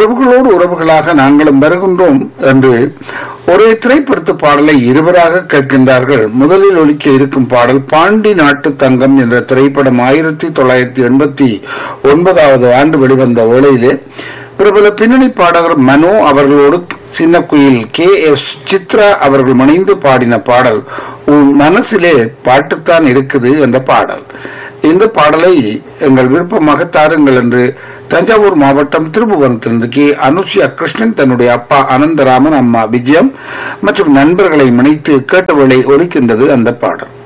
உறவுகளோடு உறவுகளாக நாங்களும் வருகின்றோம் என்று ஒரே திரைப்படத்து பாடலை இருவராக கேட்கின்றார்கள். முதலில் ஒலிக்க இருக்கும் பாடல் பாண்டி நாட்டு தங்கம் என்ற திரைப்படம் 1989 ஆண்டு வெளிவந்த வேளையிலே பிரபல பின்னணி பாடகர் மனோ அவர்களோடு சின்ன குயில் KS சித்ரா அவர்கள் இணைந்து பாடின பாடல் உன் மனசிலே பாட்டுத்தான் இருக்குது என்ற பாடல். இந்த பாடலை எங்கள் விருப்பமாக தாருங்கள் என்று தஞ்சாவூர் மாவட்டம் திருபுவனத்திலிருந்து கே அனுஷியா கிருஷ்ணன் தன்னுடைய அப்பா அனந்தராமன், அம்மா விஜயம் மற்றும் நண்பர்களை இணைத்து கேட்டவளை ஒலிக்கின்றது அந்த பாடல்.